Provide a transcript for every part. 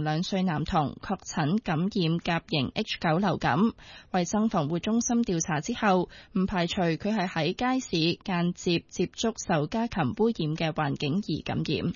2歲男童確診感染甲型 H9 流感。衛生防護中心調查之後，唔排除佢係喺街市間接接觸受家禽污染嘅環境而感染。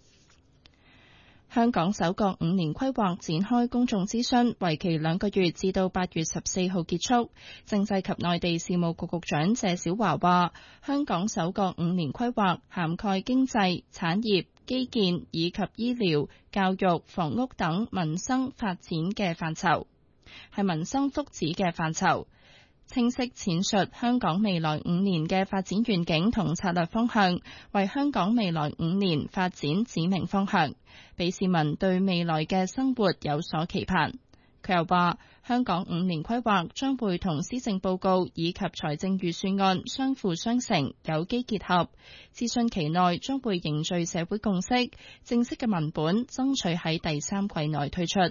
香港首個5年規劃展開公眾諮詢，為期2個月，至到8月14號結束。政制及內地事務局局長謝小華話，香港首個5年規劃涵蓋經濟、產業、基建以及醫療、教育、房屋等民生發展嘅範疇，係民生福祉嘅範疇。清晰闡述香港未來5年嘅發展願景同策略方向，為香港未來5年發展指明方向，俾市民對未來嘅生活有所期盼。佢又話，香港5年規劃將會同施政報告以及財政預算案相輔相成，有機結合。諮詢期內將會凝聚社會共識，正式嘅文本爭取喺第3季內推出。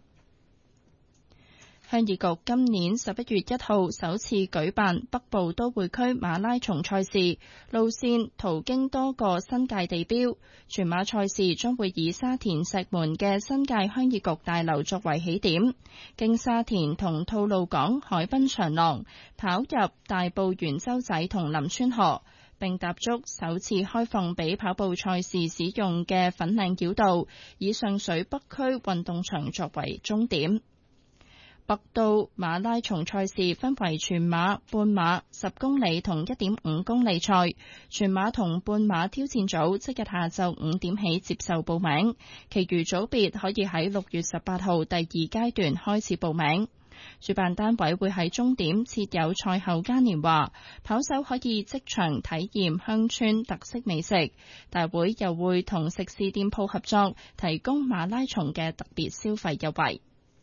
鄉議局今年11月1號首次舉辦北部都會區馬拉松賽事，路線途經多個新界地標。全馬賽事將會以沙田石門嘅新界鄉議局大樓作為起點，經沙田同吐露港海濱長廊跑入大埔元洲仔同林村河，並踏足首次開放俾跑步賽事使用嘅粉嶺繞道，以上水北區運動場作為終點。北都馬拉松賽事分為全馬、半馬、10公里同1.5公里賽。全馬同半馬挑戰組即日下晝5點起接受報名，其餘組別可以喺6月18號第2階段開始報名。主辦單位會喺終點設有賽後嘉年華，跑手可以即場體驗鄉村特色美食。大會又會同食肆店鋪合作，提供馬拉松嘅特別消費優惠。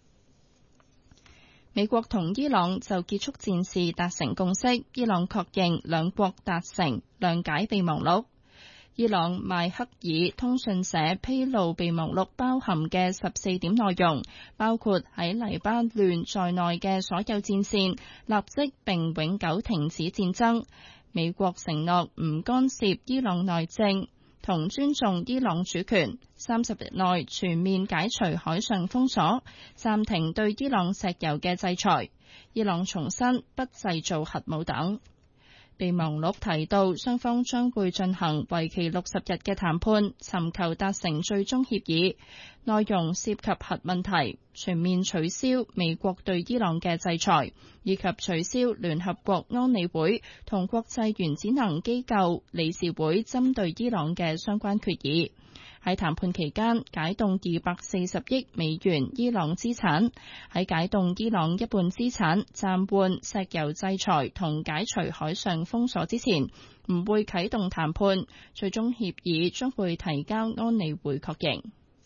美國同伊朗就結束戰事達成共識，伊朗確認兩國達成諒解備忘錄。伊朗邁克爾通訊社披露備忘錄包含嘅14點內容，包括喺黎巴嫩在內嘅所有戰線立即並永久停止戰爭。美國承諾唔干涉伊朗內政，同尊重伊朗主權，30日內全面解除海上封鎖，暫停對伊朗石油嘅制裁。伊朗重申不製造核武等。備忘錄提到，雙方將會進行為期60日嘅談判，尋求達成最終協議，內容涉及核問題、全面取消美國對伊朗嘅制裁，以及取消聯合國安理會同國際原子能機構理事會針對伊朗嘅相關決議。喺談判期間，解凍240億美元伊朗資產；喺解凍伊朗一半資產、暫緩石油制裁同解除海上封鎖之前，唔會啟動談判。最終協議將會提交安理會確認。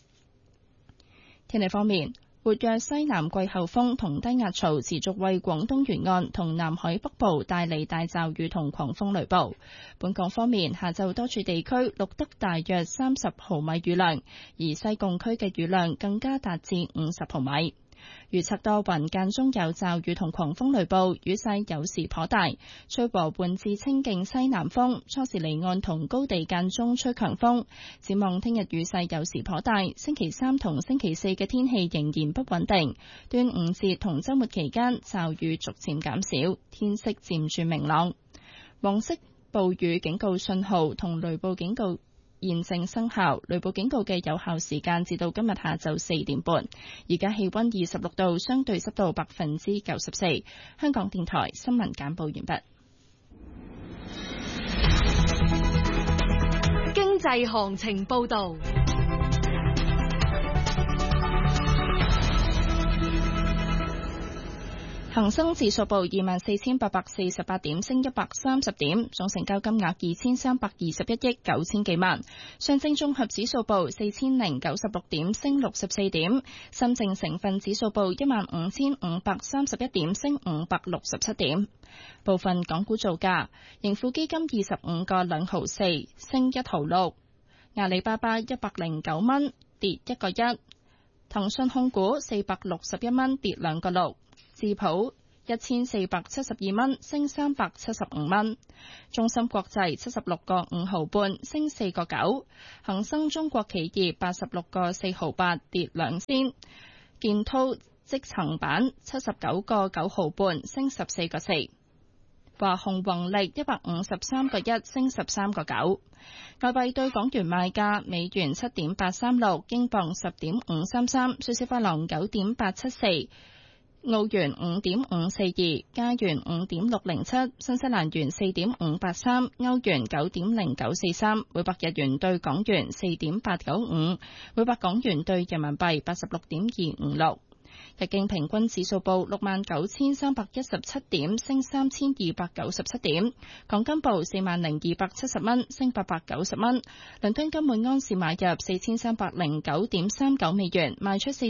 天氣方面，活躍西南季候風同低壓槽持續為廣東沿岸同南海北部帶嚟大驟雨同狂風雷暴。本港方面，下晝多處地區錄得大約30毫米雨量，而西貢區嘅雨量更加達至50毫米。預測多雲，間中有驟雨同狂風雷暴，雨勢有時頗大，吹和緩至清勁西南風，初時離岸同高地間中吹強風。展望聽日雨勢有時頗大，星期3同星期4嘅天氣仍然不穩定。端午節同週末期間驟雨逐漸減少，天色漸轉明朗。黃色暴雨警告信號同雷暴警告現正生效，雷暴警告嘅有效時間至到今日下晝4點半。而家氣溫26度，相對濕度94%。香港電台新聞簡報完畢。 經濟行情報道。 恒生指數報24,848點，升130點，總成交金額2321億9千幾萬。上證綜合指數報4096點，升64點。深證成分指數報15,531點，升567點。部分港股造價：盈富基金25個2毫4，升1毫6；阿里巴巴109蚊，跌1個1；騰訊控股461蚊，跌2個6。智普 1472蚊，升375蚊。中芯國際76個5毫半，升4個9。恒生中國企業86個4毫8，跌2仙。建滔積層板79個9毫半，升14個4。華虹宏力153個1，升13個9。外幣對港元賣價：美元7.836，英鎊10.533，瑞士法郎9.874，澳元5.542，加元5.607，新西蘭元4.583，歐元9.0943，每百日元對港元4.895，每百港元對人民幣86.256。日經平均指數報69,317點，升3,297點。港金報40,270蚊，升890蚊。倫敦金每安士買入4,309.39美元，賣出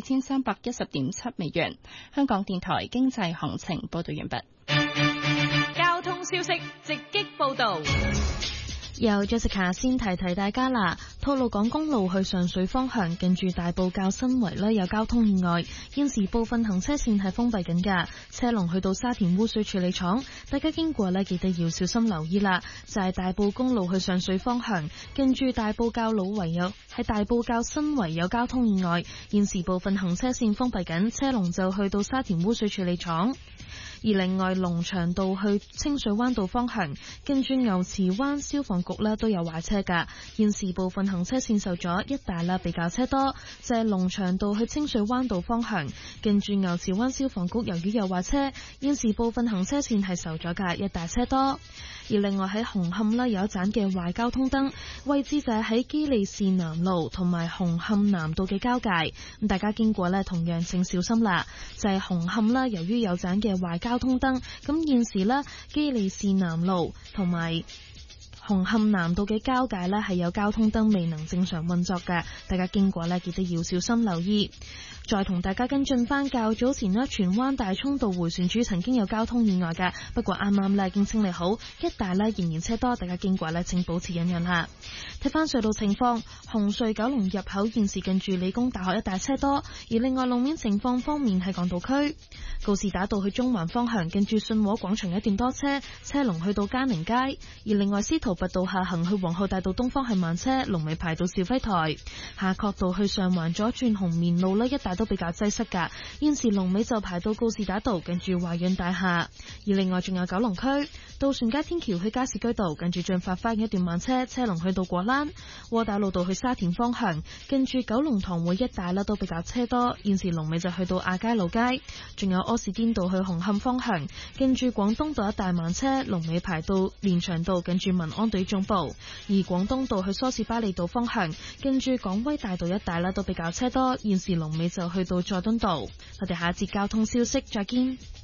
4,310.7美元。香港電台經濟行情報道完畢。 交通消息直擊報道。 由 Jessica 先提大家啦，吐露港公路去上水方向近住大埔滘新圍呢有交通意外，現時部分行車線係封閉緊㗎，車龍去到沙田污水處理廠，大家經過呢記得要小心留意啦。就係大埔公路去上水方向近住大埔滘老圍喺大埔滘新圍有交通意外，現時部分行車線封閉緊，車龍就去到沙田污水處理廠。而另外龍翔道去清水灣道方向近住牛池灣消防局都有壞車㗎，現時部分行車線受阻，一帶比較車多。就係龍翔道去清水灣道方向近住牛池灣消防局，由於有壞車，現時部分行車線係受阻㗎，一帶車多。而另外喺紅磡有一盞嘅壞交通燈，位置就係喺基利士南路同埋紅磡南道嘅交界，咁大家經過同樣請小心啦。就係紅磡由於有盞嘅壞交通燈，咁現時基利士南路同埋紅磡南道嘅交界係有交通燈未能正常運作嘅，大家經過記得要小心留意。再同大家跟進翻較早前荃灣大涌道迴旋處曾經有交通意外嘅，不過啱啱已經清理好，一帶仍然車多，大家經過請保持忍讓下。睇翻隧道情況，紅隧九龍入口現時近住理工大學一帶車多，而另外路面情況方面係港島區告士打道去中環方向近住信和廣場一段多車，車龍去到嘉寧街；而另外司徒拔道下行去皇后大道東方係慢車，龍尾排到肇輝台。夏慤道去上環左轉紅棉路一帶都比較擠塞㗎，現時龍尾就排到告士打道近住華潤大廈。而另外仲有九龍區渡船街天橋去加士居道近住駿發花園一段慢車，車龍去到果欄。窩打老道去沙田方向近住九龍塘會一帶都比較車多，現時龍尾就去到亞皆老街。仲有柯士甸道去紅磡方向近住廣東道一帶慢車，龍尾排到連翔道近住民安隊總部。而廣東道去梳士巴利道方向近住港威大道一帶都比較車多，現時龍尾就去到佐敦道。我哋下一節交通消息再見。